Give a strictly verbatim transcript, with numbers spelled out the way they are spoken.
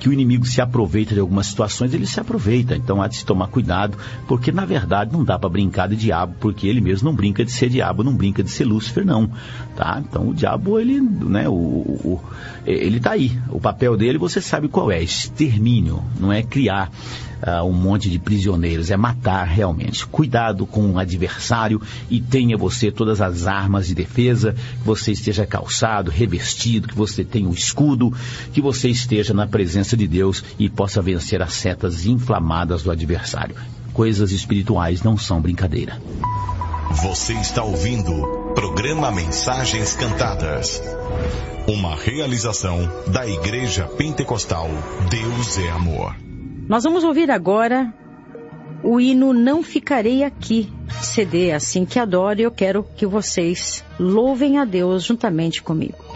que o inimigo se aproveita de algumas situações, ele se aproveita. Então há de se tomar cuidado, porque na verdade não dá para brincar de diabo, porque ele mesmo não brinca de ser diabo, não brinca de ser Lúcifer, não. Tá? Então o diabo, ele, né, o, o, ele tá aí. O papel dele, você sabe qual é: extermínio, não é criar uh, um monte de prisioneiros, é matar realmente. Cuidado com o adversário e tenha você todas as armas de defesa, que você esteja calçado, revestido, que você tenha o escudo, que você esteja na presença de Deus e possa vencer as setas inflamadas do adversário. Coisas espirituais não são brincadeira. Você está ouvindo programa Mensagens Cantadas, uma realização da Igreja Pentecostal Deus é Amor. Nós vamos ouvir agora o hino Não Ficarei Aqui, C D Assim Que Adoro, e eu quero que vocês louvem a Deus juntamente comigo.